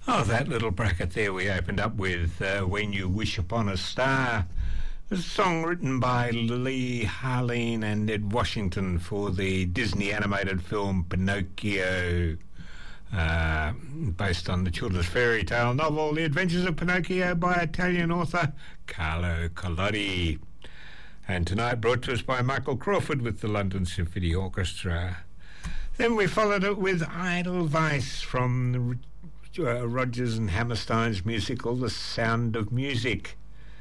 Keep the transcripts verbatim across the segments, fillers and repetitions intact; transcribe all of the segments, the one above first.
Oh, that little bracket there we opened up with uh, When You Wish Upon a Star. A song written by Lee Harleen and Ed Washington for the Disney animated film Pinocchio, uh, based on the children's fairy tale novel The Adventures of Pinocchio by Italian author Carlo Collodi. And tonight brought to us by Michael Crawford with the London Symphony Orchestra. Then we followed it with Edelweiss from the Uh, Rodgers and Hammerstein's musical The Sound of Music.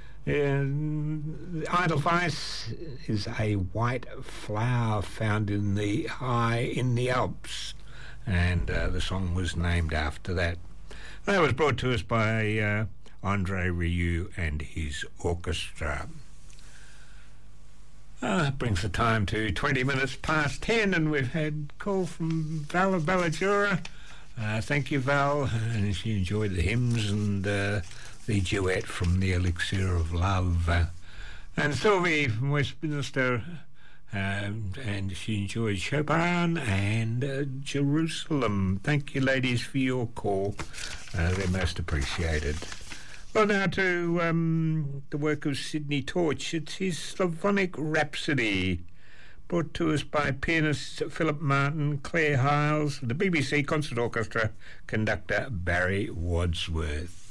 Uh, Edelweiss is a white flower found in the high in the Alps, and uh, the song was named after that. That was brought to us by uh, Andre Rieu and his orchestra. Uh, that brings the time to twenty minutes past ten, and we've had a call from Val of Ballajura. Uh, thank you, Val. And she enjoyed the hymns and uh, the duet from The Elixir of Love. Uh, and Sylvie from Westminster, um, and she enjoyed Chopin and uh, Jerusalem. Thank you, ladies, for your call. Uh, they're most appreciated. Well, now to um, the work of Sidney Torch. It's his Slavonic Rhapsody, brought to us by pianist Philip Martin, Claire Hiles, the B B C Concert Orchestra, conductor Barry Wadsworth.